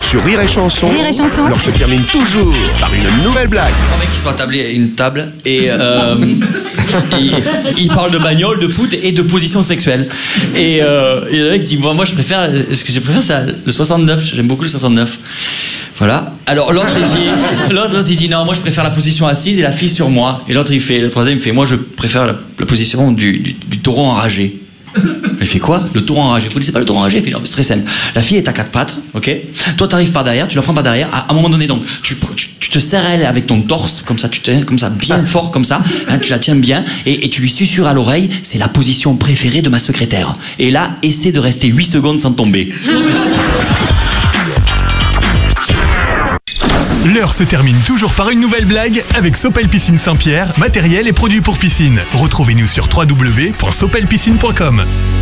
Sur Rire et Chanson, Rire et Chanson. l'on se termine toujours par une nouvelle blague. Un mec qui sont attablés à une table et il parle de bagnole, de foot et de position sexuelle. Et le mec dit moi je préfère, ce que je préfère c'est le 69, j'aime beaucoup le 69. Voilà. Alors l'autre il dit non, moi je préfère la position assise et la fille sur moi. Et le troisième il fait moi je préfère la position du taureau enragé. Il fait quoi? Le taureau enragé. Vous connaissez pas le taureau enragé? Il fait non, c'est très simple. La fille est à quatre pattes, ok? Toi t'arrives par derrière, tu la prends par derrière. À un moment donné, donc tu te serres elle avec ton torse, comme ça, comme ça, bien fort, comme ça. Hein, tu la tiens bien et tu lui susurres à l'oreille. C'est la position préférée de ma secrétaire. Et là, essaie de rester 8 secondes sans tomber. L'heure se termine toujours par une nouvelle blague avec Sopel Piscine Saint-Pierre, matériel et produits pour piscine. Retrouvez-nous sur www.sopelpiscine.com.